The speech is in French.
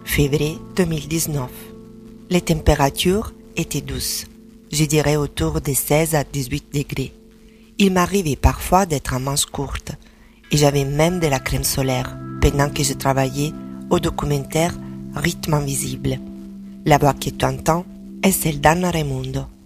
Février 2019. Les températures étaient douces, je dirais autour de 16 à 18 degrés. Il m'arrivait parfois d'être en manches courtes et j'avais même de la crème solaire pendant que je travaillais au documentaire Rythme invisible. La voix que tu entends est celle d'Anna Raimundo.